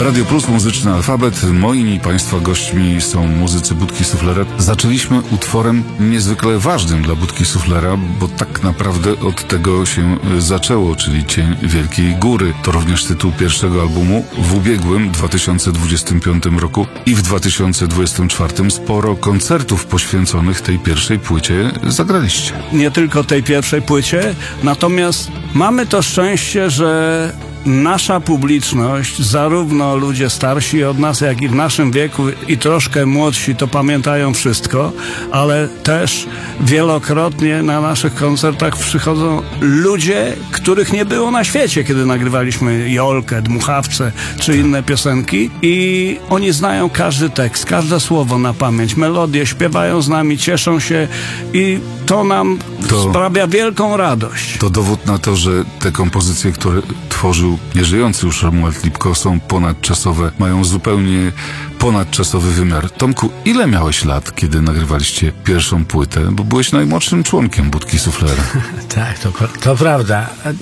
Radio Plus, muzyczny alfabet. Moimi Państwa gośćmi są muzycy Budki Suflera. Zaczęliśmy utworem niezwykle ważnym dla Budki Suflera, bo tak naprawdę od tego się zaczęło, czyli Cień Wielkiej Góry. To również tytuł pierwszego albumu. W ubiegłym 2025 roku i w 2024 sporo koncertów poświęconych tej pierwszej płycie zagraliście. Nie tylko tej pierwszej płycie, natomiast mamy to szczęście, że nasza publiczność, zarówno ludzie starsi od nas, jak i w naszym wieku i troszkę młodsi, to pamiętają wszystko, ale też wielokrotnie na naszych koncertach przychodzą ludzie, których nie było na świecie, kiedy nagrywaliśmy Jolkę, Dmuchawce czy inne piosenki, i oni znają każdy tekst, każde słowo na pamięć, melodię, śpiewają z nami, cieszą się i to nam sprawia wielką radość. To dowód na to, że te kompozycje, które tworzył nieżyjący już Romuald Lipko, są ponadczasowe, mają zupełnie ponadczasowy wymiar. Tomku, ile miałeś lat, kiedy nagrywaliście pierwszą płytę? Bo byłeś najmłodszym członkiem Budki Suflera. Tak, to prawda.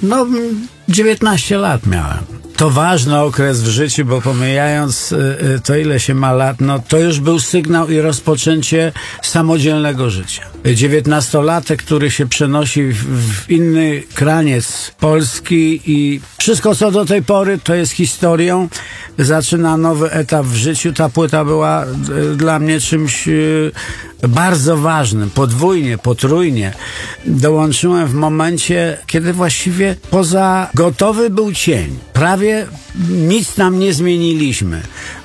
19 lat miałem. To ważny okres w życiu, bo pomijając to, ile się ma lat, to już był sygnał i rozpoczęcie samodzielnego życia. 19-latek, który się przenosi w inny kraniec Polski i wszystko, co do tej pory, to jest historią. Zaczyna nowy etap w życiu. Ta płyta była dla mnie czymś bardzo ważnym, podwójnie, potrójnie. Dołączyłem w momencie, kiedy właściwie gotowy był cień. Prawie nic tam nie zmieniliśmy.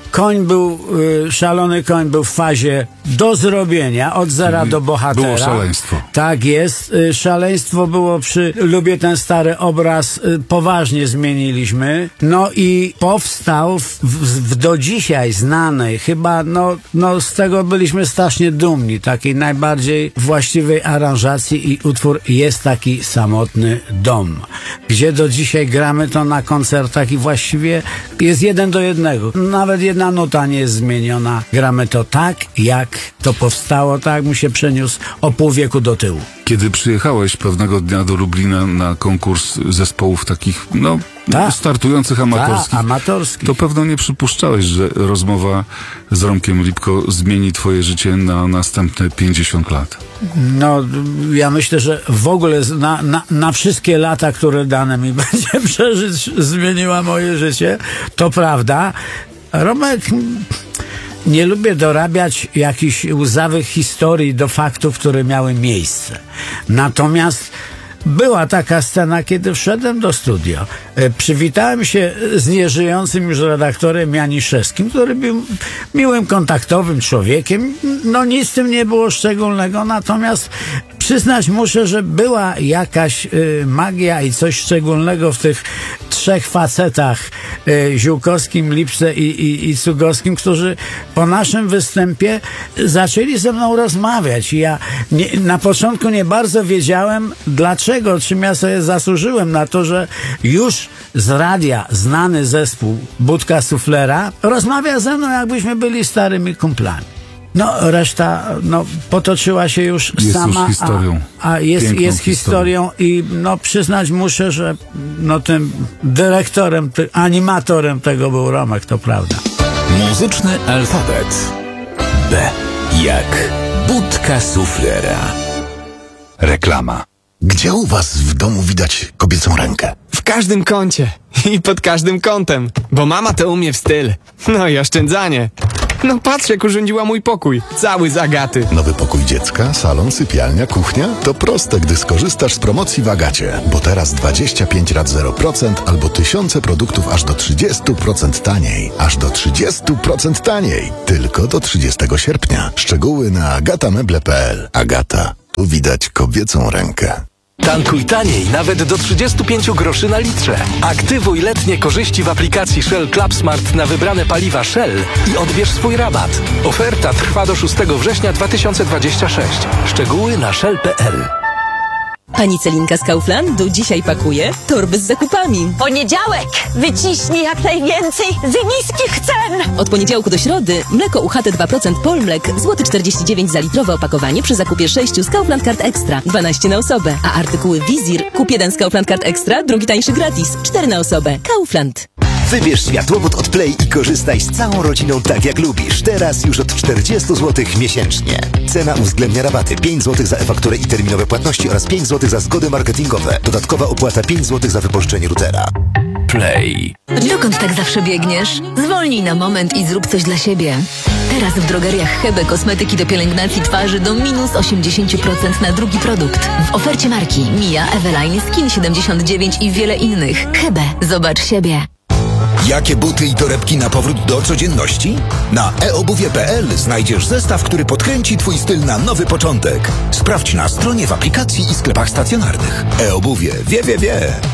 Szalony koń był w fazie do zrobienia, od zera do bohatera. Było szaleństwo. Tak jest. Szaleństwo było lubię ten stary obraz, poważnie zmieniliśmy. No i powstał w do dzisiaj znanej, chyba, z tego byliśmy strasznie dumni, takiej najbardziej właściwej aranżacji, i utwór Jest taki samotny dom, gdzie do dzisiaj gramy to na koncertach i właściwie jest 1:1. Nawet jedna nuta nie jest zmieniona. Gramy to tak, jak to powstało, tak jak mu się przeniósł o pół wieku do tyłu. Kiedy przyjechałeś pewnego dnia do Lublina na konkurs zespołów takich, startujących amatorskich, to pewno nie przypuszczałeś, że rozmowa z Romkiem Lipko zmieni twoje życie na następne 50 lat. Ja myślę, że w ogóle na wszystkie lata, które dane mi będzie przeżyć, zmieniła moje życie. To prawda. Romek, nie lubię dorabiać jakichś łzawych historii do faktów, które miały miejsce. Natomiast była taka scena, kiedy wszedłem do studia. Przywitałem się z nieżyjącym już redaktorem Janiszewskim, który był miłym, kontaktowym człowiekiem. Nic z tym nie było szczególnego, natomiast przyznać muszę, że była jakaś magia i coś szczególnego w tych trzech facetach, Ziółkowskim, Lipce i Cugowskim, którzy po naszym występie zaczęli ze mną rozmawiać. I ja na początku nie bardzo wiedziałem, dlaczego, czym ja sobie zasłużyłem na to, że już z radia znany zespół Budka Suflera rozmawia ze mną, jakbyśmy byli starymi kumplami. Reszta potoczyła się już sama, już historią. Jest historią i przyznać muszę, że tym dyrektorem, animatorem tego był Romek, to prawda. Muzyczny alfabet. B jak Budka Suflera. Reklama. Gdzie u was w domu widać kobiecą rękę? W każdym kącie i pod każdym kątem, bo mama to umie w styl. I oszczędzanie. Patrz, jak urządziła mój pokój. Cały z Agaty. Nowy pokój dziecka, salon, sypialnia, kuchnia? To proste, gdy skorzystasz z promocji w Agacie. Bo teraz 25 rat 0% albo tysiące produktów aż do 30% taniej. Aż do 30% taniej. Tylko do 30 sierpnia. Szczegóły na agatameble.pl. Agata. Tu widać kobiecą rękę. Tankuj taniej nawet do 35 groszy na litrze. Aktywuj letnie korzyści w aplikacji Shell Club Smart na wybrane paliwa Shell i odbierz swój rabat. Oferta trwa do 6 września 2026. Szczegóły na shell.pl. Pani Celinka z Kauflandu dzisiaj pakuje torby z zakupami. Poniedziałek! Wyciśnij jak najwięcej z niskich cen! Od poniedziałku do środy mleko UHT 2% Polmlek, złoty 49 za litrowe opakowanie przy zakupie 6 z Kaufland Card Extra, 12 na osobę. A artykuły Wizir, kup jeden z Kaufland Card Extra, drugi tańszy gratis, 4 na osobę. Kaufland. Wybierz światłowód od Play i korzystaj z całą rodziną tak jak lubisz. Teraz już od 40 zł miesięcznie. Cena uwzględnia rabaty 5 zł za e-fakturę i terminowe płatności oraz 5 zł za zgody marketingowe. Dodatkowa opłata 5 zł za wypożyczenie routera. Play. Dokąd tak zawsze biegniesz? Zwolnij na moment i zrób coś dla siebie. Teraz w drogeriach Hebe kosmetyki do pielęgnacji twarzy do minus 80% na drugi produkt. W ofercie marki Mia, Eveline, Skin 79 i wiele innych. Hebe, zobacz siebie. Jakie buty i torebki na powrót do codzienności? Na eobuwie.pl znajdziesz zestaw, który podkręci Twój styl na nowy początek. Sprawdź na stronie, w aplikacji i sklepach stacjonarnych. eobuwie. Wie.